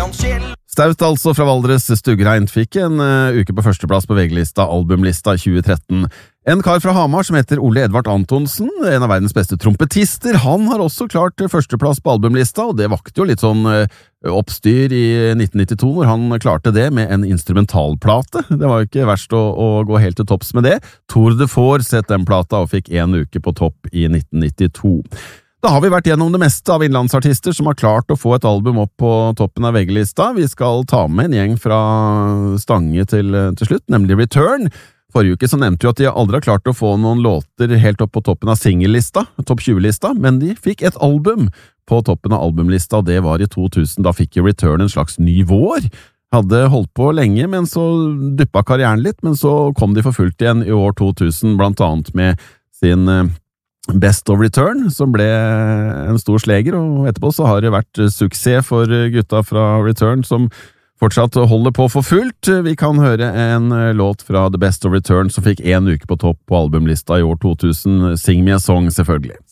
Staut altså fra Valdres Stugrein fikk en uke på førsteplass på VG-lista, albumlista 2013. En kar fra Hamar som heter Ole Edvard Antonsen, en av verdens beste trompetister, han har også klart førsteplass på albumlista, og det vakte jo litt sånn oppstyr i 1992 når han klarte det med en instrumentalplate. Det var jo ikke verst å gå helt til topps med det. Tour de Force het den plata og fikk en uke på topp i 1992. Da har vi vært gjennom det meste av innlandsartister som har klart å få et album opp på toppen av VG-lista. Vi skal ta med en gjeng fra Stange til slutt, nemlig Return. Forrige uke så nevnte jo at de aldri har klart å få noen låter helt opp på toppen av singellista, topp 20-lista, men de fikk et album på toppen av albumlista, og det var i 2000. Da fikk jo Return en slags ny vår. Hadde holdt på lenge, men så duppa karrieren litt, men så kom de for fullt igjen i år 2000, blant annet med sin Best of Return, som ble en stor sleger, og etterpå så har det vært suksess for gutta fra Return, som fortsatt holder på for fullt. Vi kan høre en låt fra The Best of Return, som fikk en uke på topp på albumlista i år 2000, Sing Me a Song selvfølgelig.